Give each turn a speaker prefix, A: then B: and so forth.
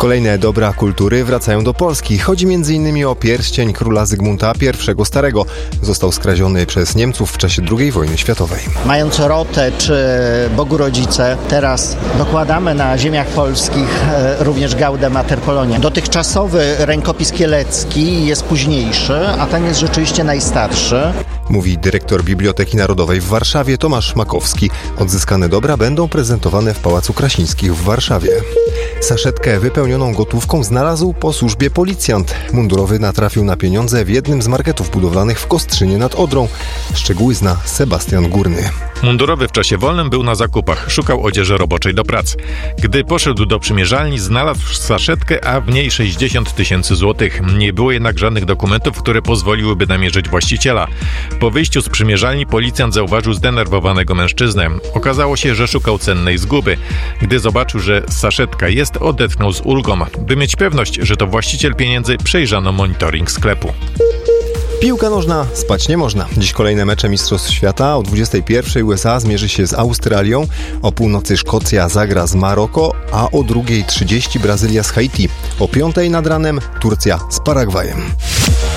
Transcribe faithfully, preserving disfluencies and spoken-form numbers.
A: Kolejne dobra kultury wracają do Polski. Chodzi między innymi o pierścień króla Zygmunta I Starego. Został skradziony przez Niemców w czasie drugiej wojny światowej.
B: Mając Rotę czy Bogu Rodzice, teraz dokładamy na ziemiach polskich również Gaudę Mater Polonia. Dotychczasowy rękopis kielecki jest późniejszy, a ten jest rzeczywiście najstarszy.
A: Mówi dyrektor Biblioteki Narodowej w Warszawie Tomasz Makowski. Odzyskane dobra będą prezentowane w Pałacu Krasińskich w Warszawie. Saszetkę wypełnioną gotówką znalazł po służbie policjant. Mundurowy natrafił na pieniądze w jednym z marketów budowlanych w Kostrzynie nad Odrą. Szczegóły zna Sebastian Górny.
C: Mundurowy w czasie wolnym był na zakupach, szukał odzieży roboczej do pracy. Gdy poszedł do przymierzalni, znalazł saszetkę, a w niej sześćdziesiąt tysięcy złotych. Nie było jednak żadnych dokumentów, które pozwoliłyby namierzyć właściciela. Po wyjściu z przymierzalni policjant zauważył zdenerwowanego mężczyznę. Okazało się, że szukał cennej zguby. Gdy zobaczył, że saszetka jest, odetchnął z ulgą. By mieć pewność, że to właściciel pieniędzy, przejrzano monitoring sklepu.
A: Piłka nożna, spać nie można. Dziś kolejne mecze Mistrzostw Świata. O dwudziestej pierwszej U S A zmierzy się z Australią, o północy Szkocja zagra z Maroko, a o drugiej trzydzieści Brazylia z Haiti. O piątej nad ranem Turcja z Paragwajem.